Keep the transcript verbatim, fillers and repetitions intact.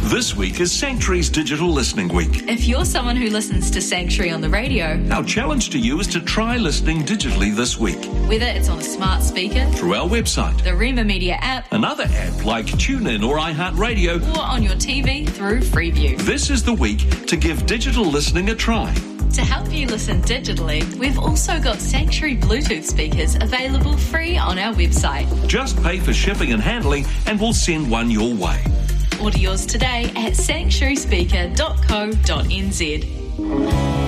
This week is Sanctuary's Digital Listening Week. If you're someone who listens to Sanctuary on the radio, Our challenge to you is to try listening digitally this week whether it's on a smart speaker, through our website, the Rema Media app, another app like TuneIn or iHeartRadio, or on your T V through Freeview. this is the week to give digital listening a try. To help you listen digitally, we've also got Sanctuary Bluetooth speakers available free on our website. Just pay for shipping and handling and we'll send one your way. Order yours today at sanctuary speaker dot co dot n z.